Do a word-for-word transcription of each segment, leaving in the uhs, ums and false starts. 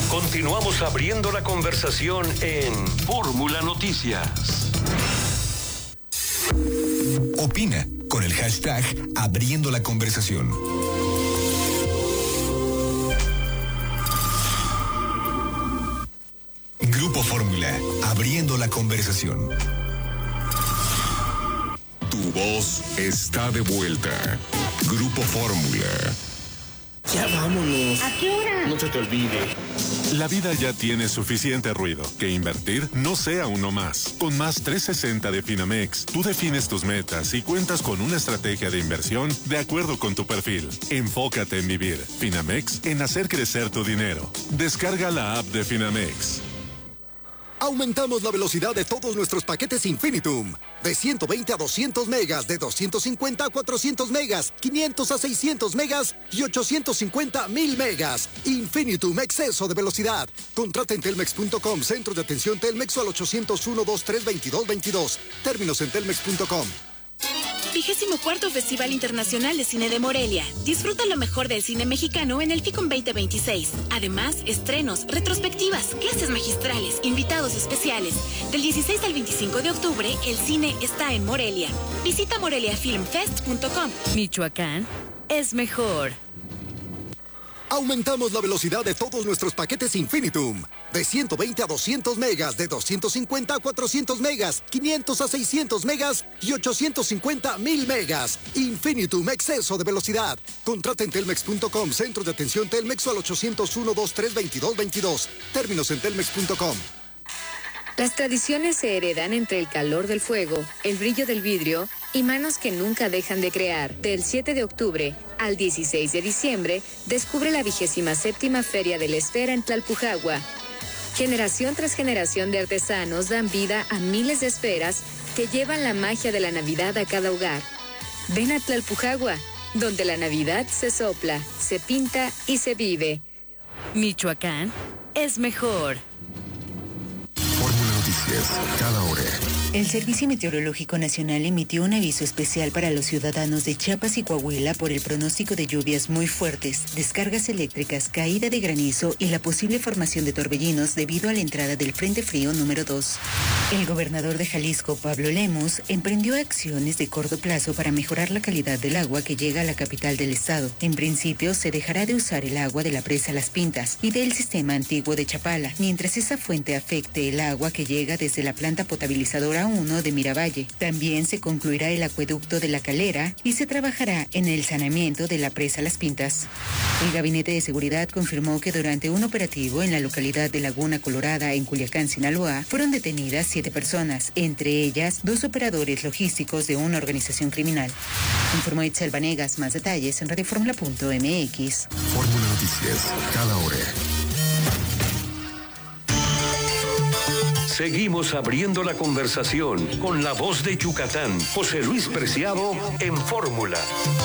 Continuamos abriendo la conversación en Fórmula Noticias. Opina con el hashtag Abriendo la Conversación. Grupo Fórmula, abriendo la conversación. Tu voz está de vuelta. Grupo Fórmula. Ya vámonos. ¿A qué hora? No se te olvide. La vida ya tiene suficiente ruido. Que invertir no sea uno más. Con más trescientos sesenta de Finamex, tú defines tus metas y cuentas con una estrategia de inversión de acuerdo con tu perfil. Enfócate en vivir. Finamex, en hacer crecer tu dinero. Descarga la app de Finamex. Aumentamos la velocidad de todos nuestros paquetes Infinitum. De ciento veinte a doscientos megas, de doscientos cincuenta a cuatrocientos megas, quinientos a seiscientos megas y ochocientos cincuenta a mil megas. Infinitum, exceso de velocidad. Contrata en telmex punto com, centro de atención Telmex o al ochocientos uno, veintitrés, veintidós, veintidós. Términos en telmex punto com. Vigésimo cuarto Festival Internacional de Cine de Morelia. Disfruta lo mejor del cine mexicano en el FICOM veinte veintiséis. Además, estrenos, retrospectivas, clases magistrales, invitados especiales. Del dieciséis al veinticinco de octubre, el cine está en Morelia. Visita morelia film fest punto com. Michoacán es mejor. Aumentamos la velocidad de todos nuestros paquetes Infinitum. De ciento veinte a doscientos megas, de doscientos cincuenta a cuatrocientos megas, quinientos a seiscientos megas y ochocientos cincuenta a mil megas. Infinitum, exceso de velocidad. Contrata en telmex punto com, centro de atención Telmex o al ochocientos uno, veintitrés, veintidós, veintidós. Términos en telmex punto com. Las tradiciones se heredan entre el calor del fuego, el brillo del vidrio y manos que nunca dejan de crear. Del siete de octubre al dieciséis de diciembre, descubre la vigésima séptima Feria de la Esfera en Tlalpujagua. Generación tras generación de artesanos dan vida a miles de esferas que llevan la magia de la Navidad a cada hogar. Ven a Tlalpujagua, donde la Navidad se sopla, se pinta y se vive. Michoacán es mejor. Fórmula Noticias, cada hora. El Servicio Meteorológico Nacional emitió un aviso especial para los ciudadanos de Chiapas y Coahuila por el pronóstico de lluvias muy fuertes, descargas eléctricas, caída de granizo y la posible formación de torbellinos debido a la entrada del Frente Frío número dos. El gobernador de Jalisco, Pablo Lemus, emprendió acciones de corto plazo para mejorar la calidad del agua que llega a la capital del estado. En principio, se dejará de usar el agua de la presa Las Pintas y del sistema antiguo de Chapala, mientras esa fuente afecte el agua que llega desde la planta potabilizadora uno de Miravalle. También se concluirá el acueducto de La Calera y se trabajará en el saneamiento de la presa Las Pintas. El Gabinete de Seguridad confirmó que durante un operativo en la localidad de Laguna Colorada, en Culiacán, Sinaloa, fueron detenidas siete personas, entre ellas dos operadores logísticos de una organización criminal. Informó Itzel Vanegas. Más detalles en radio fórmula punto m x. Fórmula Noticias, cada hora. Seguimos abriendo la conversación con la voz de Yucatán, José Luis Preciado, en Fórmula.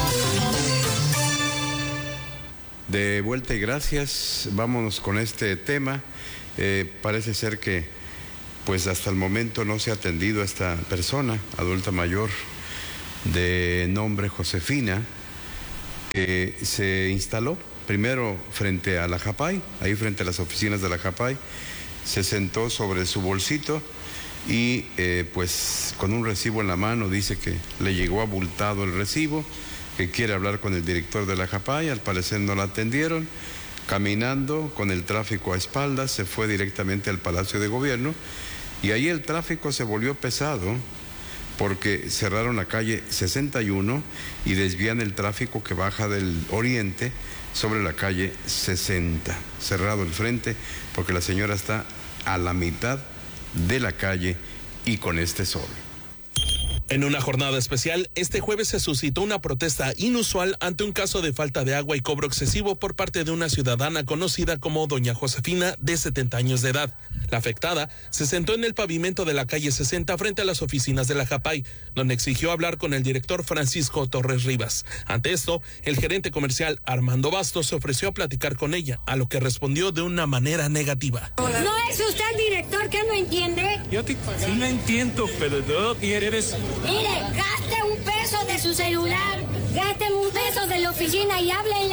De vuelta y gracias. Vámonos con este tema. Eh, parece ser que, pues hasta el momento no se ha atendido a esta persona, adulta mayor, de nombre Josefina, que se instaló primero frente a la Japay, ahí frente a las oficinas de la Japay. Se sentó sobre su bolsito y eh, pues con un recibo en la mano dice que le llegó abultado el recibo, que quiere hablar con el director de la Japay. Al parecer no la atendieron. Caminando con el tráfico a espaldas se fue directamente al Palacio de Gobierno y ahí el tráfico se volvió pesado porque cerraron la calle sesenta y uno y desvían el tráfico que baja del oriente sobre la calle sesenta, cerrado el frente porque la señora está a la mitad de la calle y con este sol. En una jornada especial, este jueves se suscitó una protesta inusual ante un caso de falta de agua y cobro excesivo por parte de una ciudadana conocida como doña Josefina, de setenta años de edad. La afectada se sentó en el pavimento de la calle sesenta frente a las oficinas de la Japay, donde exigió hablar con el director Francisco Torres Rivas. Ante esto, el gerente comercial Armando Bastos se ofreció a platicar con ella, a lo que respondió de una manera negativa. ¿No es usted el director que no entiende? Yo te, sí lo entiendo, pero no quieres... Mire, gaste un peso de su celular, gaste un peso de la oficina y háblele.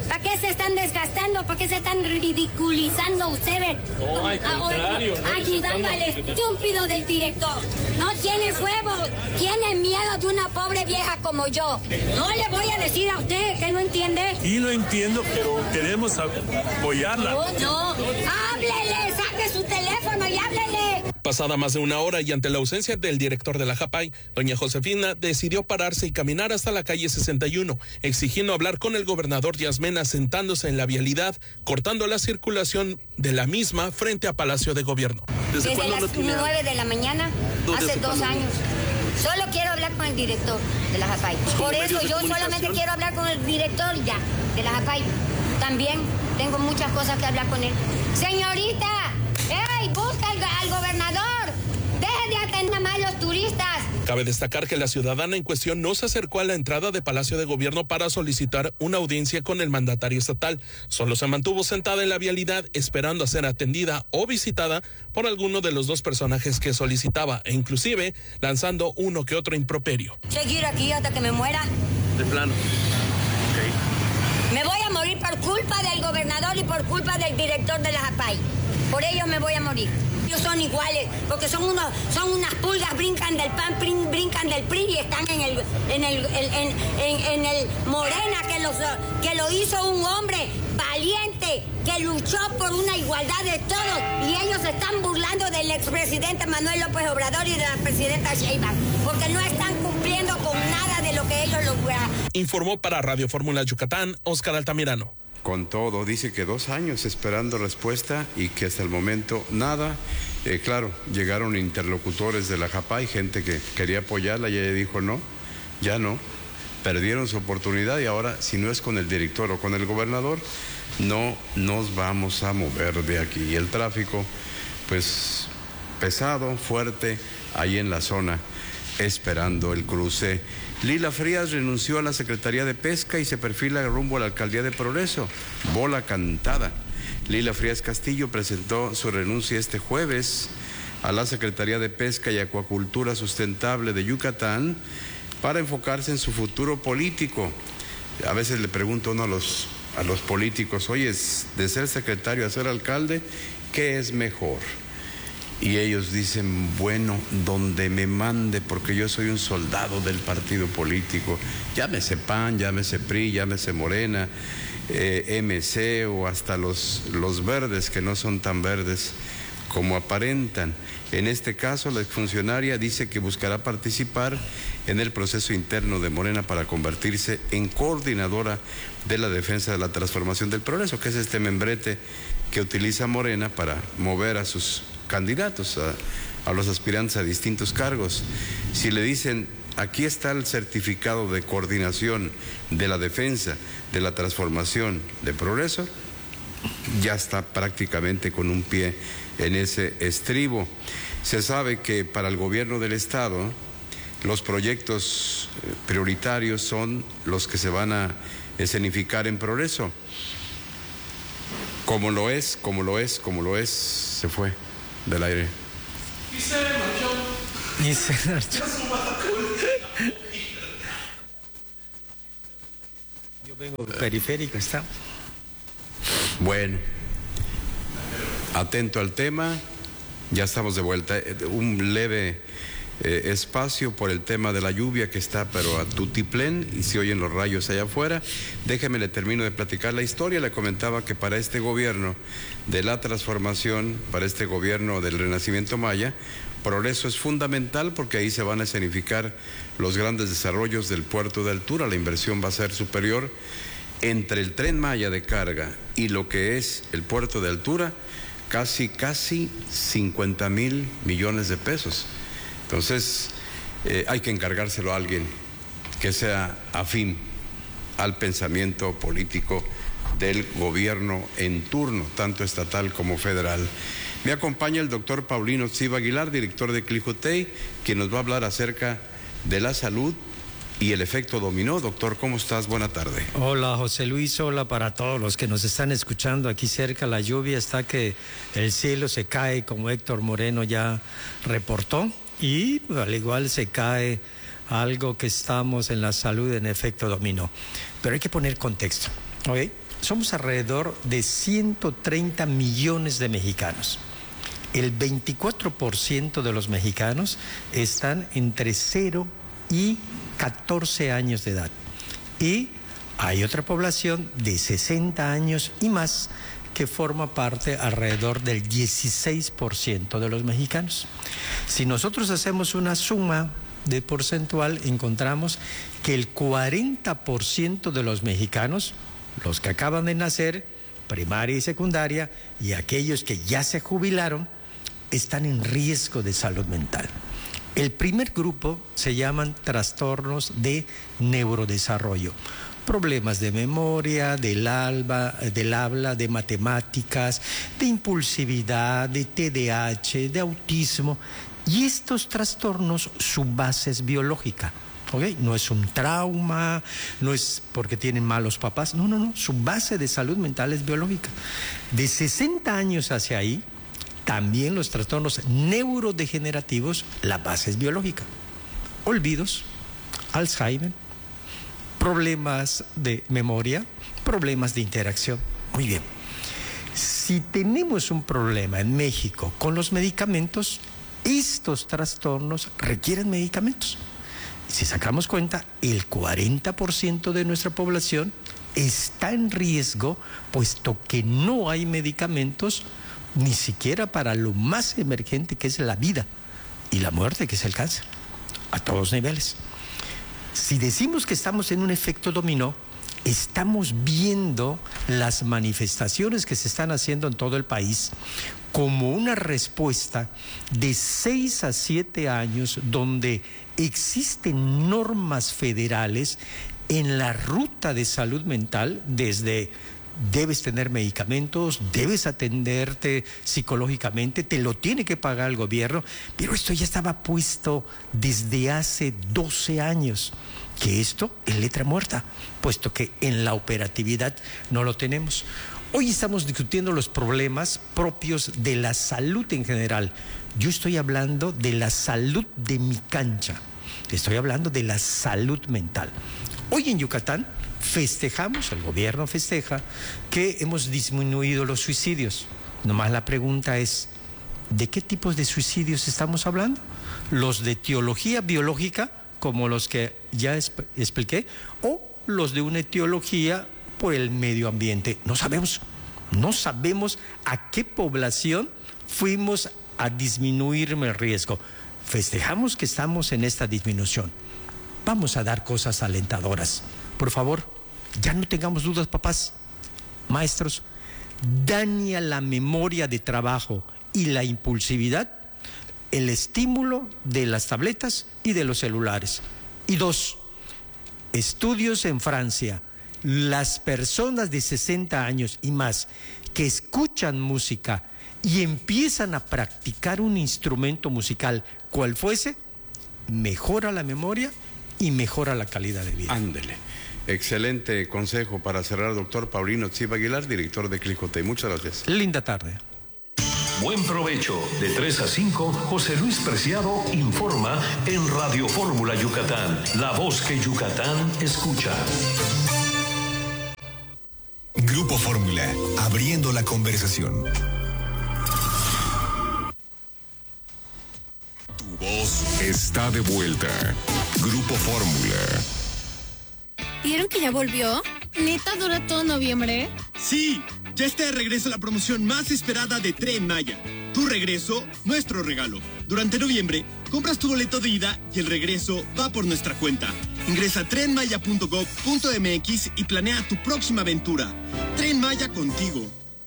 ¿Para qué se están desgastando? ¿Para qué se están ridiculizando ustedes? No, al contrario, no, ayudando al estúpido del director. No tiene huevos, tiene miedo de una pobre vieja como yo. No le voy a decir a usted que no entiende. Y lo entiendo, pero queremos apoyarla. No, no, háblele, saque su teléfono y háblele. Pasada más de una hora y ante la ausencia del director de la Japay, doña Josefina decidió pararse y caminar hasta la calle sesenta y uno, exigiendo hablar con el gobernador Díaz Mena, sentándose en la vialidad, cortando la circulación de la misma frente a Palacio de Gobierno. ¿Desde, Desde las nueve de la mañana, hace dos años. Solo quiero hablar con el director de la Japay. Por eso yo solamente quiero hablar con el director ya, de la Japay. También tengo muchas cosas que hablar con él. Señorita, ¡ey, busca al, al gobernador! ¡Deje de atender más a los turistas! Cabe destacar que la ciudadana en cuestión no se acercó a la entrada de Palacio de Gobierno para solicitar una audiencia con el mandatario estatal. Solo se mantuvo sentada en la vialidad esperando a ser atendida o visitada por alguno de los dos personajes que solicitaba, e inclusive lanzando uno que otro improperio. Seguir aquí hasta que me muera. De plano. Okay. Me voy a morir por culpa del gobernador y por culpa del director de la Japay. Por ellos me voy a morir. Ellos son iguales, porque son unos, son unas pulgas, brincan del P A N, brin, brincan del P R I y están en el, en el, en, en, en el Morena, que, los, que lo hizo un hombre valiente, que luchó por una igualdad de todos, y ellos se están burlando del expresidente Manuel López Obrador y de la presidenta Sheinbaum, porque no están cumpliendo con nada de lo que ellos lograron. Informó para Radio Fórmula Yucatán, Óscar Altamirano. Con todo, dice que dos años esperando respuesta y que hasta el momento nada. Eh, claro, llegaron interlocutores de la Japay, gente que quería apoyarla y ella dijo no, ya no. Perdieron su oportunidad y ahora, si no es con el director o con el gobernador, no nos vamos a mover de aquí. Y el tráfico, pues, pesado, fuerte, ahí en la zona, esperando el cruce. Lila Frías renunció a la Secretaría de Pesca y se perfila rumbo a la Alcaldía de Progreso. Bola cantada. Lila Frías Castillo presentó su renuncia este jueves a la Secretaría de Pesca y Acuacultura Sustentable de Yucatán para enfocarse en su futuro político. A veces le pregunto uno a los, a los políticos, oye, de ser secretario a ser alcalde, ¿qué es mejor? Y ellos dicen, bueno, donde me mande, porque yo soy un soldado del partido político. Llámese P A N, llámese P R I, llámese Morena, eh, M C o hasta los, los verdes, que no son tan verdes como aparentan. En este caso, la exfuncionaria dice que buscará participar en el proceso interno de Morena para convertirse en coordinadora de la defensa de la transformación del progreso, que es este membrete que utiliza Morena para mover a sus candidatos, a, a los aspirantes a distintos cargos. Si le dicen, aquí está el certificado de coordinación de la defensa, de la transformación, de progreso, ya está prácticamente con un pie en ese estribo. Se sabe que para el gobierno del Estado, los proyectos prioritarios son los que se van a escenificar en progreso. Como lo es, como lo es, como lo es, se fue del aire. Y se marchó. Y se marchó. Yo vengo periférico, está. Bueno, atento al tema, ya estamos de vuelta. Un leve eh, espacio por el tema de la lluvia que está pero a tutiplén y se oyen los rayos allá afuera. Déjeme, le termino de platicar la historia. Le comentaba que para este gobierno de la transformación, para este gobierno del Renacimiento Maya, progreso es fundamental porque ahí se van a escenificar los grandes desarrollos del puerto de Altura. La inversión va a ser superior entre el Tren Maya de carga y lo que es el puerto de Altura, casi, casi cincuenta mil millones de pesos. Entonces, eh, hay que encargárselo a alguien que sea afín al pensamiento político del gobierno en turno, tanto estatal como federal. Me acompaña el doctor Paulino Tsiba Aguilar, director de Clijutey, quien nos va a hablar acerca de la salud y el efecto dominó. Doctor, ¿cómo estás? Buena tarde. Hola, José Luis, hola para todos los que nos están escuchando aquí cerca. La lluvia está que el cielo se cae, como Héctor Moreno ya reportó, y al igual se cae algo que estamos en la salud en efecto dominó. Pero hay que poner contexto, ¿ok? somos alrededor de ciento treinta millones de mexicanos. El veinticuatro por ciento de los mexicanos están entre cero y catorce años de edad. Y hay otra población de sesenta años y más que forma parte alrededor del dieciséis por ciento de los mexicanos. Si nosotros hacemos una suma de porcentual, encontramos que el cuarenta por ciento de los mexicanos, los que acaban de nacer, primaria y secundaria, y aquellos que ya se jubilaron, están en riesgo de salud mental. El primer grupo se llaman trastornos de neurodesarrollo. Problemas de memoria, del, alba, del habla, de matemáticas, de impulsividad, de T D A H, de autismo. Y estos trastornos, su base es biológica. ¿Okay? No es un trauma, no es porque tienen malos papás. No, no, no. Su base de salud mental es biológica. De sesenta años hacia ahí, también los trastornos neurodegenerativos, la base es biológica. Olvidos, Alzheimer, problemas de memoria, problemas de interacción. Muy bien. Si tenemos un problema en México con los medicamentos, estos trastornos requieren medicamentos. Si sacamos cuenta, el cuarenta por ciento de nuestra población está en riesgo, puesto que no hay medicamentos ni siquiera para lo más emergente, que es la vida y la muerte, que es el cáncer, a todos niveles. Si decimos que estamos en un efecto dominó, estamos viendo las manifestaciones que se están haciendo en todo el país como una respuesta de seis a siete años donde existen normas federales en la ruta de salud mental, desde debes tener medicamentos, debes atenderte psicológicamente, te lo tiene que pagar el gobierno, pero esto ya estaba puesto desde hace doce años, que esto es letra muerta, puesto que en la operatividad no lo tenemos. Hoy estamos discutiendo los problemas propios de la salud en general. Yo estoy hablando de la salud de mi cancha, estoy hablando de la salud mental. Hoy en Yucatán festejamos, el gobierno festeja, que hemos disminuido los suicidios. Nomás la pregunta es, ¿de qué tipos de suicidios estamos hablando? ¿Los de etiología biológica, como los que ya expliqué, o los de una etiología por el medio ambiente? No sabemos, no sabemos a qué población fuimos a disminuir el riesgo. Festejamos que estamos en esta disminución. Vamos a dar cosas alentadoras. Por favor, ya no tengamos dudas, papás, maestros. Daña la memoria de trabajo y la impulsividad el estímulo de las tabletas y de los celulares. Y dos, estudios en Francia. Las personas de sesenta años y más que escuchan música y empiezan a practicar un instrumento musical, cual fuese, mejora la memoria y mejora la calidad de vida. Ándele. Excelente consejo para cerrar, doctor Paulino Tsiba Aguilar, director de Clijotey. Muchas gracias. Linda tarde. Buen provecho. De tres a cinco, José Luis Preciado informa en Radio Fórmula Yucatán, la voz que Yucatán escucha. Grupo Fórmula, abriendo la conversación. Tu voz está de vuelta. Grupo Fórmula. ¿Vieron que ya volvió? ¿Neta dura todo noviembre? Sí, ya está de regreso la promoción más esperada de Tren Maya. Tu regreso, nuestro regalo. Durante noviembre, compras tu boleto de ida y el regreso va por nuestra cuenta. Ingresa a tren maya punto gov punto mx y planea tu próxima aventura. Tren Maya contigo.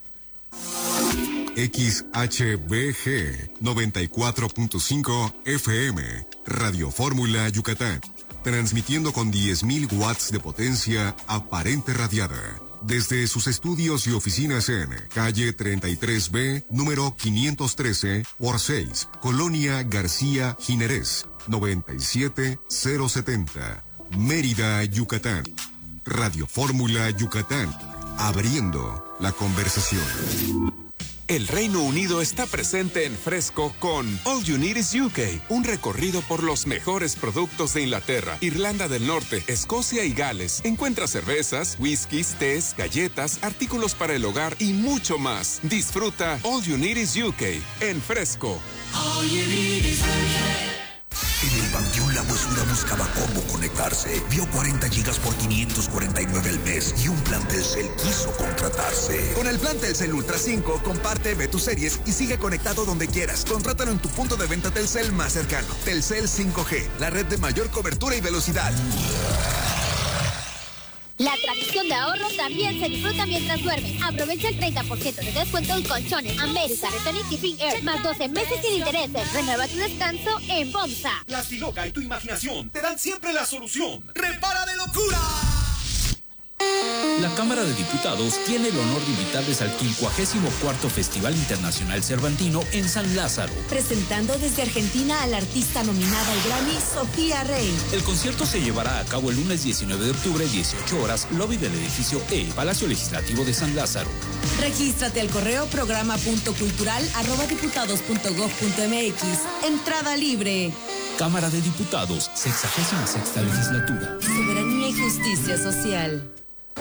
X H B G noventa y cuatro punto cinco F M, Radio Fórmula Yucatán. Transmitiendo con diez mil watts de potencia aparente radiada. Desde sus estudios y oficinas en calle treinta y tres B, número quinientos trece, por seis, Colonia García Jiménez, noventa y siete mil setenta, Mérida, Yucatán. Radio Fórmula Yucatán, abriendo la conversación. El Reino Unido está presente en Fresco con All You Need is U K, un recorrido por los mejores productos de Inglaterra, Irlanda del Norte, Escocia y Gales. Encuentra cervezas, whiskies, tés, galletas, artículos para el hogar y mucho más. Disfruta All You Need is U K en Fresco. All you need is U K. En el Panteón La Huesura buscaba cómo conectarse. Vio cuarenta gigas por quinientos cuarenta y nueve al mes y un plan Telcel quiso contratarse. Con el plan Telcel Ultra cinco, comparte, ve tus series y sigue conectado donde quieras. Contrátalo en tu punto de venta Telcel más cercano. Telcel cinco G, la red de mayor cobertura y velocidad. La tradición de ahorro también se disfruta mientras duermes. Aprovecha el treinta por ciento de descuento en colchones América, Retonic y King Air, más doce meses sin intereses. Renueva tu descanso en FOMSA. La Siloca y tu imaginación te dan siempre la solución. ¡Repara de locura! La Cámara de Diputados tiene el honor de invitarles al quincuagésimo cuarto Festival Internacional Cervantino en San Lázaro. Presentando desde Argentina a la artista nominada al Grammy, Sofía Rey. El concierto se llevará a cabo el lunes diecinueve de octubre, dieciocho horas, lobby del edificio E, Palacio Legislativo de San Lázaro. Regístrate al correo programa punto cultural arroba diputados punto gob punto mx. Entrada libre. Cámara de Diputados, sexagésima sexta legislatura. Soberanía y justicia social.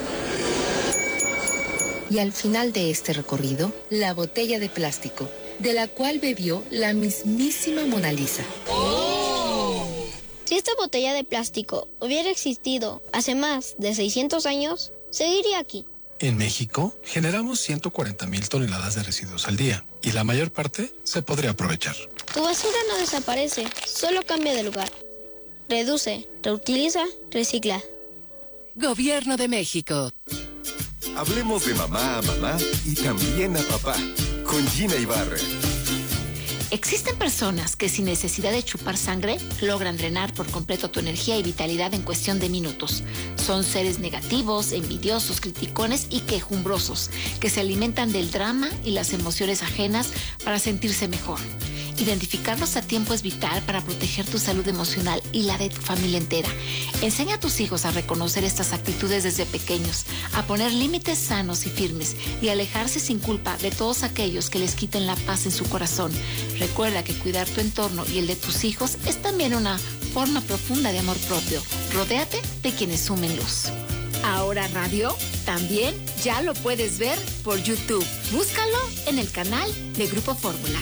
Y al final de este recorrido, la botella de plástico, de la cual bebió la mismísima Mona Lisa. ¡Oh! Si esta botella de plástico hubiera existido hace más de seiscientos años, seguiría aquí. En México, generamos ciento cuarenta mil toneladas de residuos al día y la mayor parte se podría aprovechar. Tu basura no desaparece, solo cambia de lugar. Reduce, reutiliza, recicla. Gobierno de México. Hablemos de mamá a mamá y también a papá, con Gina Ibarra. Existen personas que sin necesidad de chupar sangre logran drenar por completo tu energía y vitalidad en cuestión de minutos. Son seres negativos, envidiosos, criticones y quejumbrosos, que se alimentan del drama y las emociones ajenas para sentirse mejor. Identificarlos a tiempo es vital para proteger tu salud emocional y la de tu familia entera. Enseña a tus hijos a reconocer estas actitudes desde pequeños, a poner límites sanos y firmes y alejarse sin culpa de todos aquellos que les quiten la paz en su corazón. Recuerda que cuidar tu entorno y el de tus hijos es también una forma profunda de amor propio. Rodéate de quienes sumen luz. Ahora Radio también ya lo puedes ver por YouTube. Búscalo en el canal de Grupo Fórmula.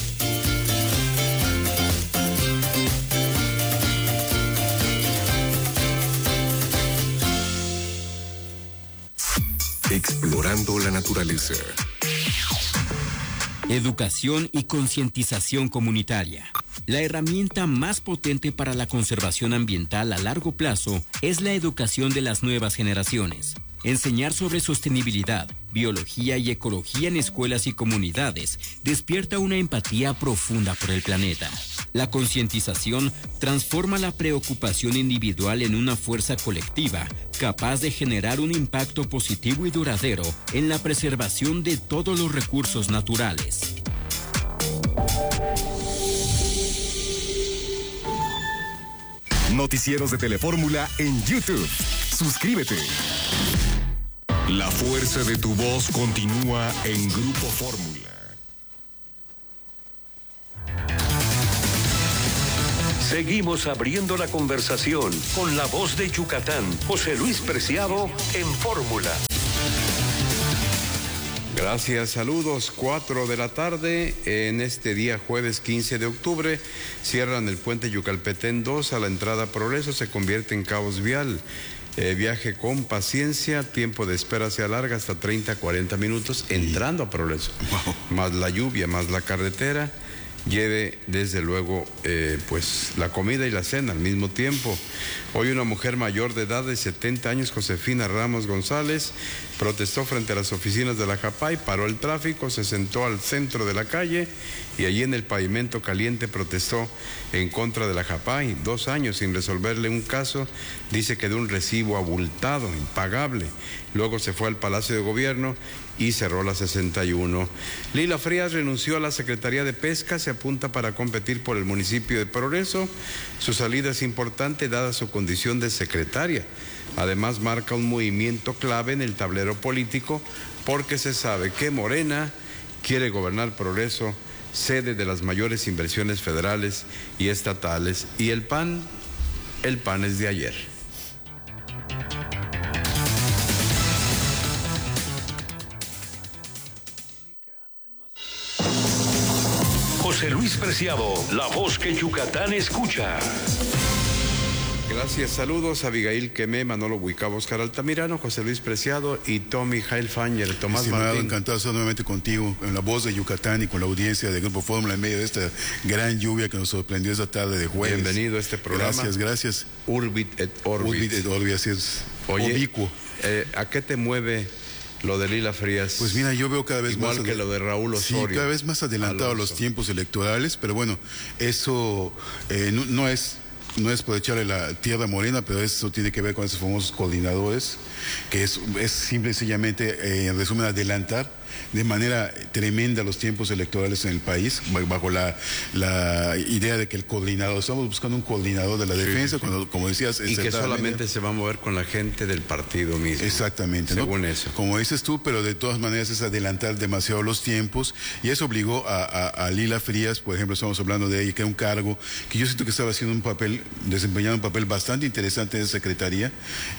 Explorando la naturaleza. Educación y concientización comunitaria. La herramienta más potente para la conservación ambiental a largo plazo es la educación de las nuevas generaciones. Enseñar sobre sostenibilidad, biología y ecología en escuelas y comunidades despierta una empatía profunda por el planeta. La concientización transforma la preocupación individual en una fuerza colectiva capaz de generar un impacto positivo y duradero en la preservación de todos los recursos naturales. Noticieros de Telefórmula en YouTube. Suscríbete. La fuerza de tu voz continúa en Grupo Fórmula. Seguimos abriendo la conversación con la voz de Yucatán, José Luis Preciado, en Fórmula. Gracias, saludos. Cuatro de la tarde en este día jueves quince de octubre. Cierran el puente Yucalpetén dos a la entrada Progreso, se convierte en caos vial. Eh, viaje con paciencia, tiempo de espera se alarga hasta treinta a cuarenta minutos entrando a Progreso. Wow. Más la lluvia, más la carretera. Lleve desde luego eh, pues la comida y la cena al mismo tiempo. Hoy una mujer mayor de edad de setenta años, Josefina Ramos González, protestó frente a las oficinas de la Japay, paró el tráfico, se sentó al centro de la calle y allí en el pavimento caliente protestó en contra de la Japay. Dos años sin resolverle un caso, dice que de un recibo abultado, impagable. Luego se fue al Palacio de Gobierno y cerró la sesenta y uno. Lila Frías renunció a la Secretaría de Pesca, se apunta para competir por el municipio de Progreso. Su salida es importante dada su condición de secretaria. Además marca un movimiento clave en el tablero político porque se sabe que Morena quiere gobernar Progreso, sede de las mayores inversiones federales y estatales, y el P A N, el P A N es de ayer. José Luis Preciado, la voz que Yucatán escucha. Gracias, saludos a Abigail Quemé, Manolo Buicabo, Oscar Altamirano, José Luis Preciado y Tommy Heilfanger, Tomás Estimado, Martín. Encantado de estar nuevamente contigo, en la voz de Yucatán y con la audiencia de Grupo Fórmula en medio de esta gran lluvia que nos sorprendió esta tarde de jueves. Bienvenido a este programa. Gracias, gracias. Urbit et Orbit. Urbit et Orbit, así es. Oye, ubicuo. Eh, ¿a qué te mueve lo de Lila Frías? Pues mira, yo veo cada vez Igual más... que lo de Raúl Osorio. Sí, cada vez más adelantado a los tiempos electorales, pero bueno, eso eh, no, no es... No es por echarle la tierra morena, pero eso tiene que ver con esos famosos coordinadores, que es, es simple y sencillamente, eh, en resumen, adelantar de manera tremenda los tiempos electorales en el país, bajo la, la idea de que el coordinador, estamos buscando un coordinador de la sí, defensa, sí. Cuando, como decías... Y que solamente se va a mover con la gente del partido mismo. Exactamente. Según ¿no? eso. Como dices tú, pero de todas maneras es adelantar demasiado los tiempos, y eso obligó a, a, a Lila Frías, por ejemplo, estamos hablando de ella, que era un cargo que yo siento que estaba haciendo un papel, desempeñando un papel bastante interesante en esa secretaría,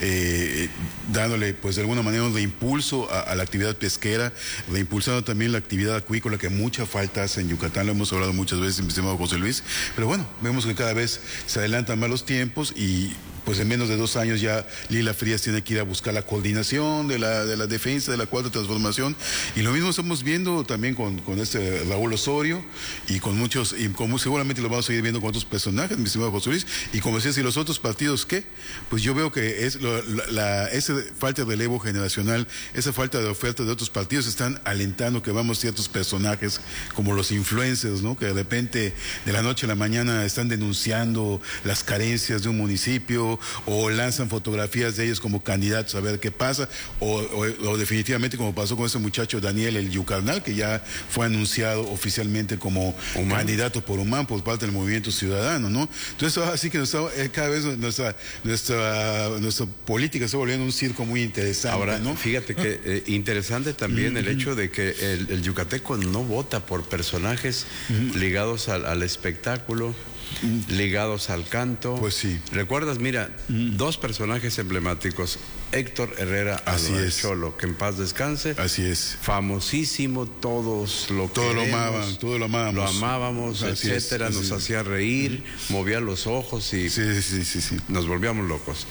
eh, dándole pues de alguna manera un reimpulso a, a la actividad pesquera, reimpulsando también la actividad acuícola, que mucha falta hace en Yucatán, lo hemos hablado muchas veces, mi estimado José Luis, pero bueno, vemos que cada vez se adelantan más los tiempos y pues en menos de dos años ya Lila Frías tiene que ir a buscar la coordinación de la, de la defensa, de la cuarta transformación, y lo mismo estamos viendo también con, con este Raúl Osorio y con muchos, y como seguramente lo vamos a seguir viendo con otros personajes, mi estimado José Luis, y como decías, ¿y los otros partidos qué? Pues yo veo que es lo, la, la, esa falta de relevo generacional, esa falta de oferta de otros partidos están alentando que vamos ciertos personajes como los influencers, ¿no? Que de repente de la noche a la mañana están denunciando las carencias de un municipio, o lanzan fotografías de ellos como candidatos a ver qué pasa, o, o, o definitivamente como pasó con ese muchacho Daniel el Yucarnal, que ya fue anunciado oficialmente como Humán. candidato por Humán por parte del Movimiento Ciudadano, ¿no? Entonces así que nuestra, cada vez nuestra, nuestra, nuestra política está volviendo un circo muy interesante. Ahora, ¿no? fíjate que eh, interesante también mm-hmm. el hecho de que el, el yucateco no vota por personajes mm-hmm. ligados al, al espectáculo, ligados al canto. Pues sí. ¿Recuerdas? Mira, mm. dos personajes emblemáticos. Héctor Herrera, así es. Cholo, que en paz descanse. Así es. Famosísimo, todos lo Todo lo amaban, todo lo amábamos. Lo amábamos, así etcétera, es, nos es. hacía reír, mm. movía los ojos y sí, sí, sí, sí. nos volvíamos locos.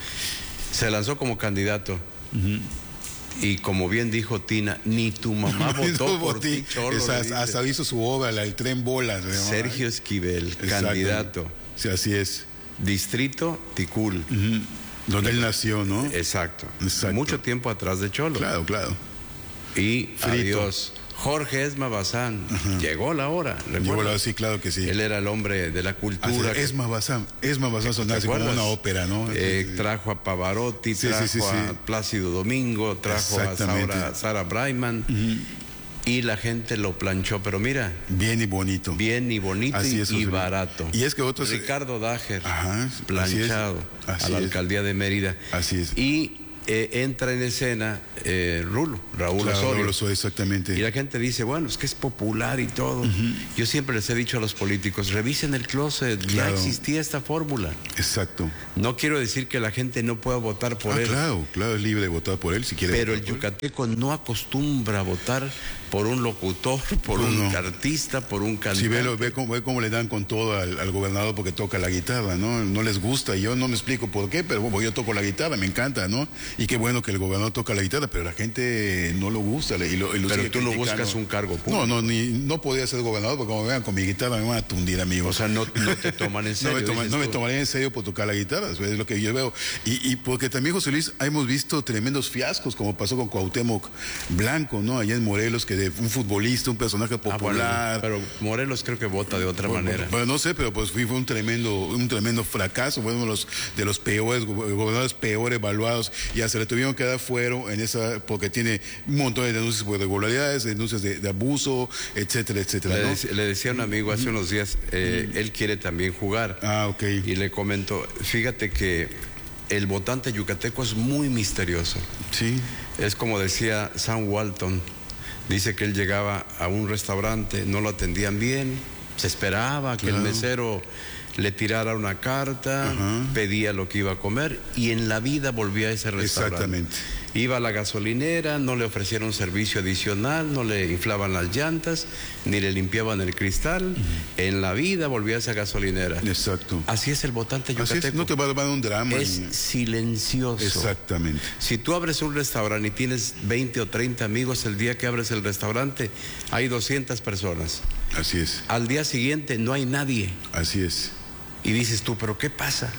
Se lanzó como candidato. Mm-hmm. Y como bien dijo Tina, ni tu mamá votó por ti, Cholo. Hasta, hasta hizo su obra, la, el tren bola. Sergio Esquivel, Exacto. candidato. Sí, así es. Distrito Ticul. Uh-huh. Donde él nació, ¿no? Exacto. Exacto. Mucho tiempo atrás de Cholo. Claro, claro. Y Frito. Adiós. Jorge Esma Bazán, uh-huh. llegó la hora. ¿recuerdas? Llegó la hora, sí, claro que sí. Él era el hombre de la cultura. Así, Esma Bazán, Esma Bazán sonaba así como una ópera, ¿no? Eh, sí, trajo a Pavarotti, sí, trajo sí, sí, sí. a Plácido Domingo, trajo a Sara, Sara Brightman. Uh-huh. Y la gente lo planchó, pero mira. Bien y bonito. Bien y bonito así y, es, y barato. Y es que otros... Ricardo Dager, Ajá, planchado así es, así a la es. alcaldía de Mérida. Así es. Y eh, entra en escena eh, Rulo, Raúl claro, Osorio. Raúl Osorio, exactamente. Y la gente dice, bueno, es que es popular y todo. Uh-huh. Yo siempre les he dicho a los políticos, revisen el closet, claro. ya existía esta fórmula. Exacto. No quiero decir que la gente no pueda votar por ah, él. Claro, claro, es libre de votar por él si quiere. Pero el yucateco no acostumbra a votar por un locutor, por no, un no. artista, por un cantante. Sí, ve, lo, ve, cómo, ve cómo le dan con todo al, al gobernador porque toca la guitarra, ¿no? No les gusta, yo no me explico por qué, pero bueno, yo toco la guitarra, me encanta, ¿no? Y qué bueno que el gobernador toca la guitarra, pero la gente no lo gusta. Y lo, y lo pero tú no buscas un cargo público. No, no, ni, no podía ser gobernador porque como me vean con mi guitarra me van a tundir, amigos. O sea, no, no te toman en serio. no me, toma, no me tomaría en serio por tocar la guitarra, es lo que yo veo. Y, y porque también, José Luis, hemos visto tremendos fiascos, como pasó con Cuauhtémoc Blanco, ¿no? Allá en Morelos, que de un futbolista, un personaje popular. Ah, bueno, pero Morelos creo que vota de otra bueno, manera. Bueno, no sé, pero pues fue, fue un tremendo, un tremendo fracaso, fue uno de los, de los peores gobernadores peor evaluados, y hasta le tuvieron que dar fuero en esa, porque tiene un montón de denuncias por irregularidades, denuncias de, de abuso, etcétera, etcétera. Le, ¿no? dec, le decía a un amigo hace unos días, eh, mm. él quiere también jugar. Ah, ok. Y le comento, fíjate que el votante yucateco es muy misterioso. Sí. Es como decía Sam Walton, Dice que él llegaba a un restaurante, no lo atendían bien, se esperaba que claro. el mesero le tirara una carta, ajá. pedía lo que iba a comer y en la vida volvía a ese restaurante. Exactamente. Iba a la gasolinera, no le ofrecieron servicio adicional, no le inflaban las llantas, ni le limpiaban el cristal. Uh-huh. En la vida volvía a esa gasolinera. Exacto. Así es el votante yucateco. Es, no te va a dar un drama. Es ni... silencioso. Exactamente. Si tú abres un restaurante y tienes veinte o treinta amigos, el día que abres el restaurante hay doscientas personas. Así es. Al día siguiente no hay nadie. Así es. Y dices tú, ¿pero qué pasa?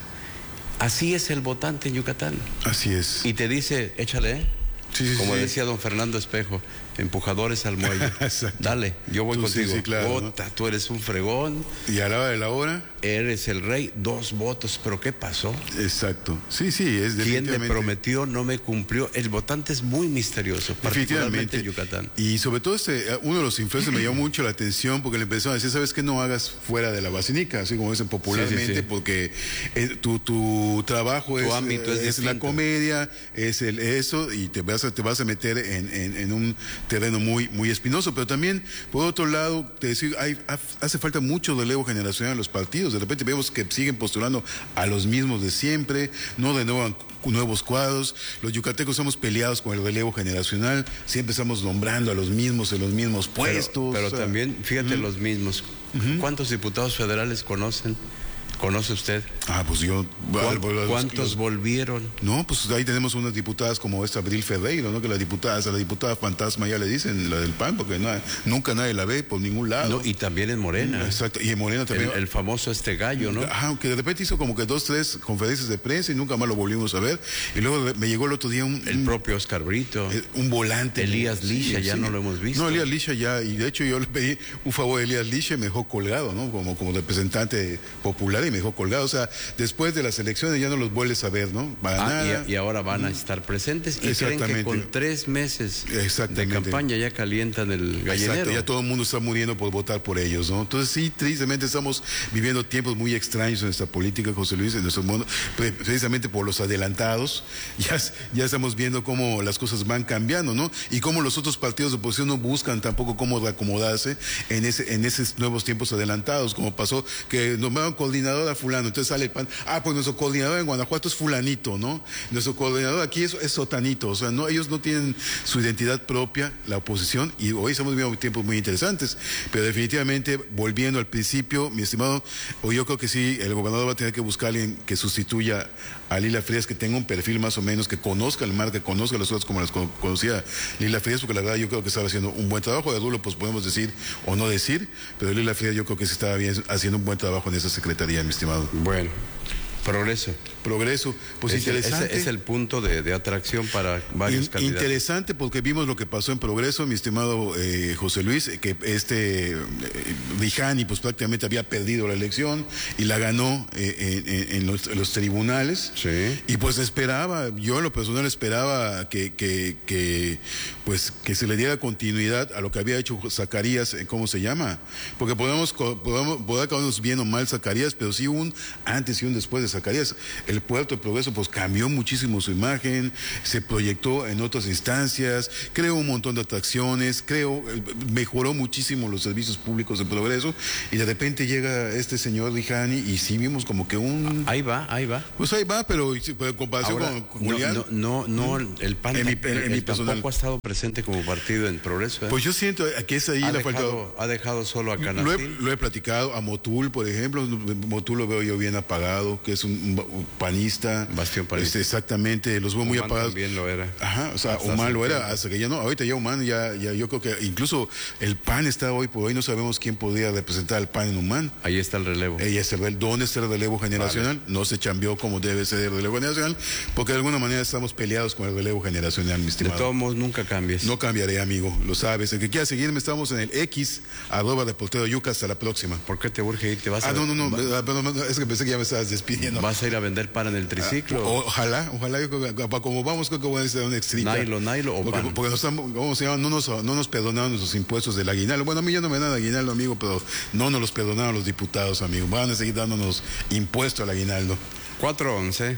Así es el votante en Yucatán. Así es. Y te dice, échale, ¿eh? Sí, sí, como sí. decía don Fernando Espejo, empujadores al muelle. Dale, yo voy tú, contigo. Sí, sí, claro, Vota, ¿no? Tú eres un fregón. Y a la hora de la hora. Eres el rey, dos votos, pero ¿qué pasó? Exacto. Sí, sí, es definitivamente. ¿Quién me prometió, no me cumplió? El votante es muy misterioso, particularmente en Yucatán. Y sobre todo este, uno de los influencers me llamó mucho la atención porque le empezaron a decir, ¿sabes qué? No hagas fuera de la basinica, así como dicen popularmente, sí, sí, sí. porque eh, tu, tu trabajo tu es, ámbito es, es la comedia, es el eso, y te vas a, te vas a meter en, en, en un terreno muy, muy espinoso. Pero también, por otro lado, te decir, hay, hace falta mucho relevo generacional en los partidos. De repente vemos que siguen postulando a los mismos de siempre, no de nuevo nuevos cuadros. Los yucatecos somos peleados con el relevo generacional, siempre estamos nombrando a los mismos en los mismos puestos. Pero, pero o sea, también, fíjate, uh-huh. los mismos. Uh-huh. ¿Cuántos diputados federales conocen? ¿Conoce usted? Ah, pues yo... ¿Cuántos, ¿cuántos volvieron? No, pues ahí tenemos unas diputadas como esta Abril Ferreiro, ¿no? Que la diputada, la diputada fantasma ya le dicen, la del P A N, porque no, nunca nadie la ve por ningún lado. No, y también en Morena. Exacto, y en Morena también. El, el famoso este gallo, ¿no? Ajá, que de repente hizo como que dos, tres conferencias de prensa y nunca más lo volvimos a ver. Y luego me llegó el otro día un... El un, propio Oscar Brito. Un volante. Elías Lisha, sí, ya sí. no lo hemos visto. No, Elías Lisha ya, y de hecho yo le pedí un favor a Elías Lisha y me dejó colgado, ¿no? Como, como representante popular y me dejó colgado, o sea, después de las elecciones ya no los vuelves a ver, ¿no? Para ah, nada. Y, y ahora van a estar presentes y creen que con tres meses de campaña ya calientan el gallinero. Exacto, ya todo el mundo está muriendo por votar por ellos, ¿no? Entonces sí, tristemente estamos viviendo tiempos muy extraños en nuestra política, José Luis, en nuestro mundo, precisamente por los adelantados. Ya, ya estamos viendo cómo las cosas van cambiando, ¿no? Y cómo los otros partidos de oposición no buscan tampoco cómo reacomodarse en, ese, en esos nuevos tiempos adelantados, como pasó que nombraron coordinador a fulano, entonces sale el P A N, ah, pues nuestro coordinador en Guanajuato es fulanito, ¿no? Nuestro coordinador aquí es, es sotanito, o sea, no, ellos no tienen su identidad propia, la oposición, y hoy estamos viviendo tiempos muy interesantes, pero definitivamente, volviendo al principio, mi estimado, hoy yo creo que sí, el gobernador va a tener que buscar a alguien que sustituya a Lila Frías, que tenga un perfil más o menos, que conozca el mar, que conozca las cosas como las conocía Lila Frías, porque la verdad yo creo que estaba haciendo un buen trabajo. De Rulo, pues podemos decir o no decir, pero Lila Frías yo creo que sí estaba bien, haciendo un buen trabajo en esa secretaría, mi estimado. Bueno, progreso. Progreso, pues es interesante. El, es, es el punto de, de atracción para varios In, candidatos. Interesante porque vimos lo que pasó en Progreso, mi estimado eh, José Luis, que este eh, Rijani pues prácticamente había perdido la elección y la ganó eh, en, en, los, en los tribunales. Sí. Y pues esperaba, yo en lo personal esperaba que, que, que pues que se le diera continuidad a lo que había hecho Zacarías, ¿cómo se llama? Porque podemos, podemos poder acabarnos bien o mal Zacarías, pero sí un antes y un después de Zacarías. El Puerto de Progreso pues cambió muchísimo su imagen, se proyectó en otras instancias, creó un montón de atracciones, creó, mejoró muchísimo los servicios públicos de Progreso, y de repente llega este señor Rijani y sí vimos como que un... Ahí va, ahí va. Pues ahí va, pero, pero en comparación Ahora, con Julián... No, no, no, no el P A N en mi, en, en mi tampoco ha estado presente como partido en Progreso. ¿eh? Pues yo siento que es ahí ha la dejado, falta... Ha dejado solo a Canastil. Lo he, lo he platicado, a Motul, por ejemplo, Motul lo veo yo bien apagado, que es un, un panista. Bastión panista. Este, exactamente, los veo muy Oman apagados. También lo era. Ajá, o sea, Oman lo era, hasta que ya no, ahorita ya Oman, ya, ya yo creo que incluso el P A N está hoy por hoy, no sabemos quién podría representar al P A N en Oman. Ahí está el relevo. Ahí está el, ¿dónde está el relevo generacional? Vale. No se chambeó como debe ser el relevo generacional, porque de alguna manera estamos peleados con el relevo generacional, mi estimado. De todos modos, nunca cambies. No cambiaré, amigo, lo sabes. El que quiera seguirme, estamos en el X, arroba Reportero Yuca, hasta la próxima. ¿Por qué te urge ir? ¿Te vas ah, a... no, no, no, va... es que pensé que ya me estabas despidiendo. ¿Vas a ir a vender pan en el triciclo? Ah, ojalá, ojalá, yo creo que como vamos, creo que voy a necesitar una extrita. Nailo, nailo o porque, pan. Porque nos estamos, ¿cómo se llama? No nos, no nos perdonaron nuestros impuestos del aguinaldo. Bueno, a mí ya no me dan aguinaldo, amigo, pero no nos los perdonaron los diputados, amigo. Van a seguir dándonos impuestos al aguinaldo. cuatro once.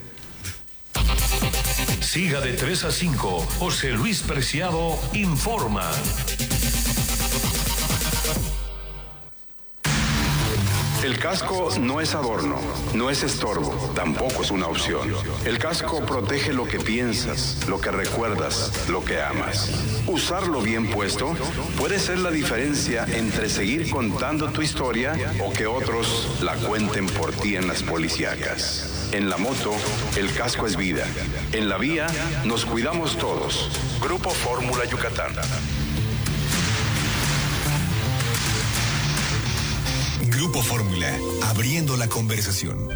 Siga de tres a cinco. José Luis Preciado informa. El casco no es adorno, no es estorbo, tampoco es una opción. El casco protege lo que piensas, lo que recuerdas, lo que amas. Usarlo bien puesto puede ser la diferencia entre seguir contando tu historia o que otros la cuenten por ti en las policíacas. En la moto, el casco es vida. En la vía, nos cuidamos todos. Grupo Fórmula Yucatán. Grupo Fórmula, abriendo la conversación.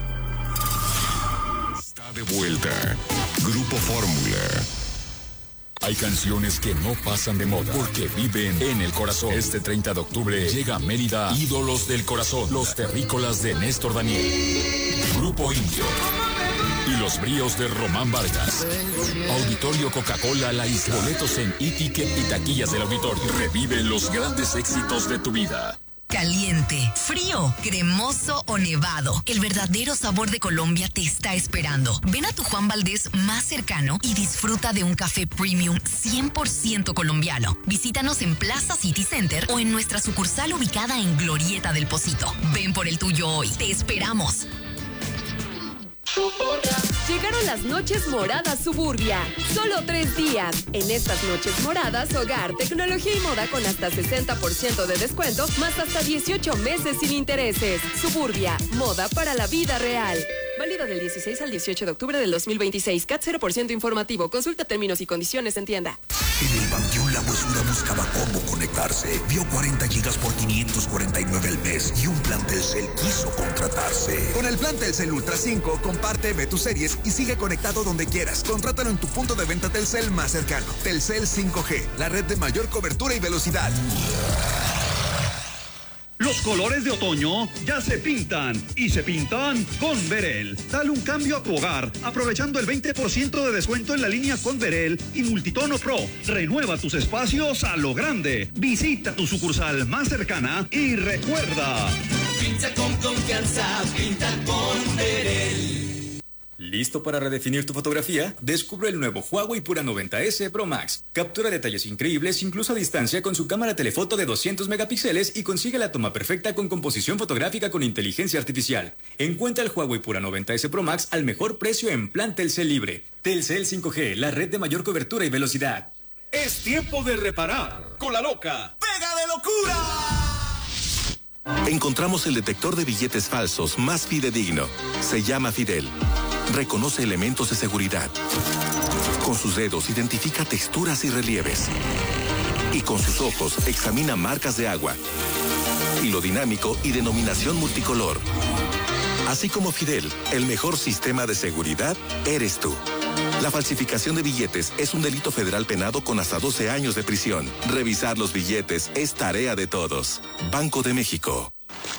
Está de vuelta. Grupo Fórmula. Hay canciones que no pasan de moda porque viven en el corazón. Este treinta de octubre llega a Mérida Ídolos del Corazón, los terrícolas de Néstor Daniel, Grupo Indio y los bríos de Román Vargas. Auditorio Coca-Cola La Isla. Boletos en e-ticket y taquillas del auditorio. Revive los grandes éxitos de tu vida. Caliente, frío, cremoso o nevado. El verdadero sabor de Colombia te está esperando. Ven a tu Juan Valdez más cercano y disfruta de un café premium cien por ciento colombiano. Visítanos en Plaza City Center o en nuestra sucursal ubicada en Glorieta del Pocito. Ven por el tuyo hoy. Te esperamos. Llegaron las noches moradas Suburbia. Solo tres días. En estas noches moradas, hogar, tecnología y moda con hasta sesenta por ciento de descuento, más hasta dieciocho meses sin intereses. Suburbia, moda para la vida real. Válido del dieciséis al dieciocho de octubre del dos mil veintiséis. C A T cero por ciento informativo. Consulta términos y condiciones en tienda. En el Banqueón La Huesura buscaba cómo conectarse. Vio cuarenta gigas por quinientos cuarenta y nueve al mes y un plan Telcel quiso contratarse. Con el plan Telcel Ultra cinco, comparte, ve tus series y sigue conectado donde quieras. Contrátalo en tu punto de venta Telcel más cercano. Telcel cinco G, la red de mayor cobertura y velocidad. Los colores de otoño ya se pintan y se pintan con Verel. Dale un cambio a tu hogar aprovechando el veinte por ciento de descuento en la línea con Verel y Multitono Pro. Renueva tus espacios a lo grande. Visita tu sucursal más cercana y recuerda. Pinta con confianza, pinta con Verel. ¿Listo para redefinir tu fotografía? Descubre el nuevo Huawei Pura noventa ese Pro Max. Captura detalles increíbles incluso a distancia con su cámara telefoto de doscientos megapíxeles y consigue la toma perfecta con composición fotográfica con inteligencia artificial. Encuentra el Huawei Pura noventa ese Pro Max al mejor precio en plan Telcel Libre. Telcel cinco G, la red de mayor cobertura y velocidad. Es tiempo de reparar con la loca pega de locura. Encontramos el detector de billetes falsos más fidedigno. Se llama Fidel. Reconoce elementos de seguridad. Con sus dedos identifica texturas y relieves. Y con sus ojos examina marcas de agua. Hilo dinámico y denominación multicolor. Así como Fidel, el mejor sistema de seguridad eres tú. La falsificación de billetes es un delito federal penado con hasta doce años de prisión. Revisar los billetes es tarea de todos. Banco de México.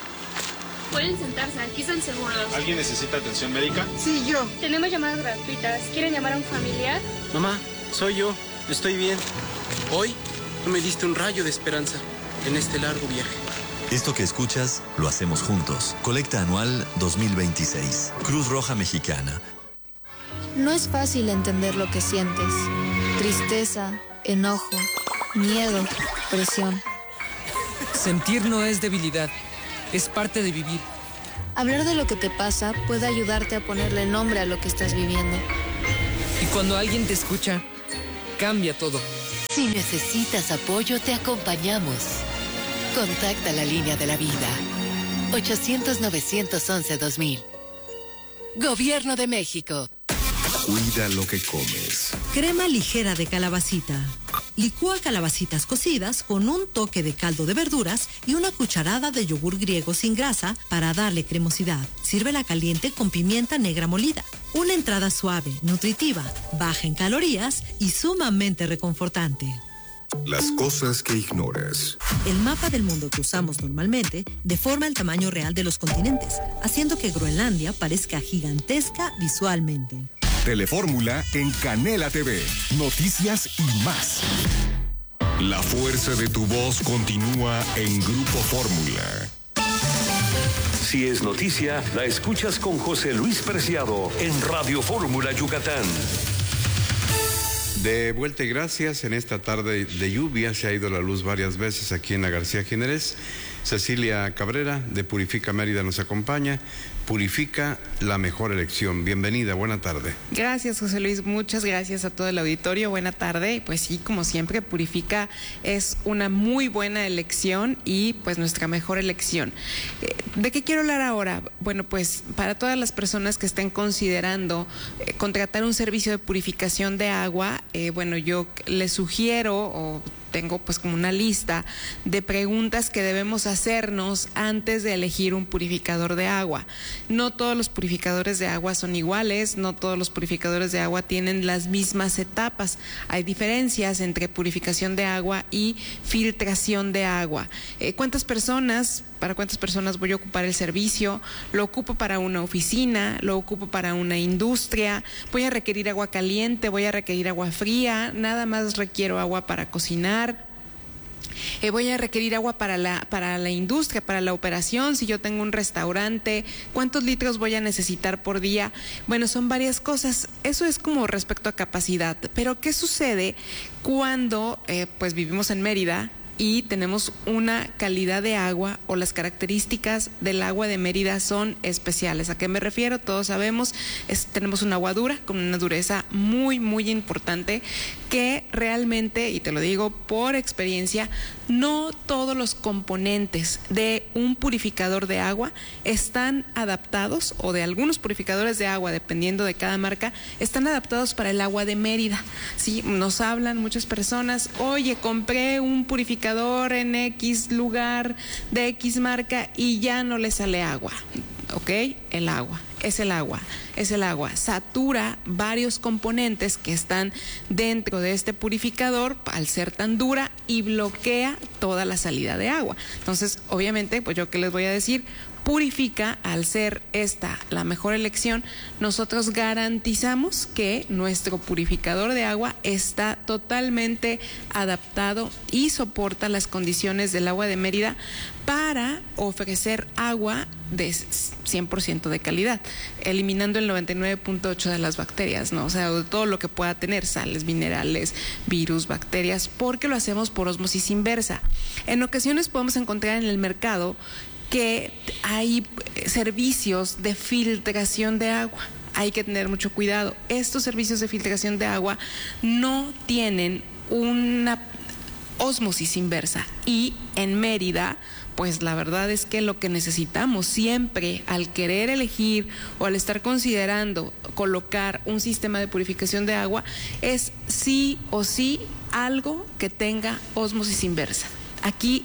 Pueden sentarse, aquí están seguros. ¿Alguien necesita atención médica? Sí, yo. Tenemos llamadas gratuitas. ¿Quieren llamar a un familiar? Mamá, soy yo. Estoy bien. Hoy tú me diste un rayo de esperanza en este largo viaje. Esto que escuchas, lo hacemos juntos. Colecta anual dos mil veintiséis. Cruz Roja Mexicana. No es fácil entender lo que sientes. Tristeza, enojo, miedo, presión. Sentir no es debilidad. Es parte de vivir. Hablar de lo que te pasa puede ayudarte a ponerle nombre a lo que estás viviendo. Y cuando alguien te escucha, cambia todo. Si necesitas apoyo, te acompañamos. Contacta la línea de la vida. ochocientos, novecientos once, dos mil. Gobierno de México. Cuida lo que comes. Crema ligera de calabacita. Licúa calabacitas cocidas con un toque de caldo de verduras y una cucharada de yogur griego sin grasa para darle cremosidad. Sírvela caliente con pimienta negra molida. Una entrada suave, nutritiva, baja en calorías y sumamente reconfortante. Las cosas que ignoras. El mapa del mundo que usamos normalmente deforma el tamaño real de los continentes, haciendo que Groenlandia parezca gigantesca visualmente. Telefórmula en Canela T V. Noticias y más. La fuerza de tu voz continúa en Grupo Fórmula. Si es noticia, la escuchas con José Luis Preciado en Radio Fórmula Yucatán. De vuelta y gracias, en esta tarde de lluvia se ha ido la luz varias veces aquí en la García Jiménez. Cecilia Cabrera de Purifica Mérida nos acompaña. Purifica, la mejor elección. Bienvenida, buena tarde. Gracias, José Luis, muchas gracias a todo el auditorio, buena tarde. Y pues sí, como siempre, Purifica es una muy buena elección y pues nuestra mejor elección. ¿De qué quiero hablar ahora? Bueno, pues para todas las personas que estén considerando eh, contratar un servicio de purificación de agua, eh, bueno, yo les sugiero o tengo pues como una lista de preguntas que debemos hacernos antes de elegir un purificador de agua. No todos los purificadores de agua son iguales, no todos los purificadores de agua tienen las mismas etapas. Hay diferencias entre purificación de agua y filtración de agua. Eh, ¿Cuántas personas, para cuántas personas voy a ocupar el servicio? ¿Lo ocupo para una oficina? ¿Lo ocupo para una industria? ¿Voy a requerir agua caliente? ¿Voy a requerir agua fría? ¿Nada más requiero agua para cocinar? Eh, voy a requerir agua para la, para la industria, para la operación, si yo tengo un restaurante, ¿cuántos litros voy a necesitar por día? Bueno, son varias cosas. Eso es como respecto a capacidad. Pero ¿qué sucede cuando eh, pues vivimos en Mérida y tenemos una calidad de agua o las características del agua de Mérida son especiales? ¿A qué me refiero? Todos sabemos, es, tenemos un agua dura con una dureza muy, muy importante que realmente, y te lo digo por experiencia, no todos los componentes de un purificador de agua están adaptados, o de algunos purificadores de agua, dependiendo de cada marca, están adaptados para el agua de Mérida. Sí, nos hablan muchas personas, oye, compré un purificador en X lugar de X marca y ya no le sale agua. ¿Ok? El agua, es el agua, es el agua. Satura varios componentes que están dentro de este purificador al ser tan dura y bloquea toda la salida de agua. Entonces, obviamente, pues yo qué les voy a decir, Purifica, al ser esta la mejor elección, nosotros garantizamos que nuestro purificador de agua está totalmente adaptado y soporta las condiciones del agua de Mérida para ofrecer agua de cien por ciento de calidad, eliminando el noventa y nueve punto ocho de las bacterias, ¿no? O sea, de todo lo que pueda tener, sales, minerales, virus, bacterias, porque lo hacemos por ósmosis inversa. En ocasiones podemos encontrar en el mercado que hay servicios de filtración de agua. Hay que tener mucho cuidado. Estos servicios de filtración de agua no tienen una ósmosis inversa, y en Mérida, pues la verdad es que lo que necesitamos siempre al querer elegir o al estar considerando colocar un sistema de purificación de agua es sí o sí algo que tenga ósmosis inversa. Aquí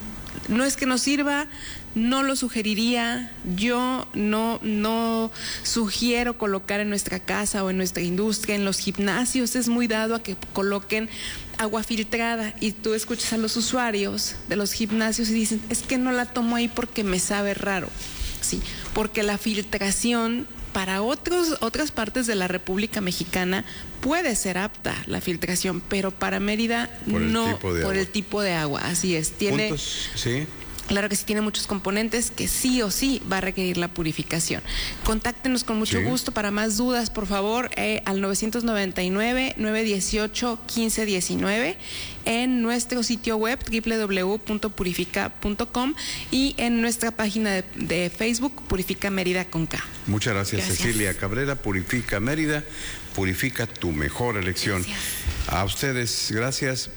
no es que nos sirva, no lo sugeriría, yo no, no sugiero colocar en nuestra casa o en nuestra industria, en los gimnasios es muy dado a que coloquen agua filtrada, y tú escuchas a los usuarios de los gimnasios y dicen, es que no la tomo ahí porque me sabe raro. Sí, porque la filtración para otros, otras partes de la República Mexicana puede ser apta la filtración, pero para Mérida por no, por agua. El tipo de agua, así es. Tiene, Puntos, sí. Claro que sí, tiene muchos componentes que sí o sí va a requerir la purificación. Contáctenos con mucho sí. gusto. Para más dudas, por favor, eh, al nueve nueve nueve, nueve uno ocho, uno cinco uno nueve, en nuestro sitio web doble u doble u doble u punto purifica punto com y en nuestra página de, de Facebook, Purifica Mérida con K. Muchas gracias, gracias, Cecilia Cabrera. Purifica Mérida, purifica tu mejor elección. Gracias. A ustedes, gracias.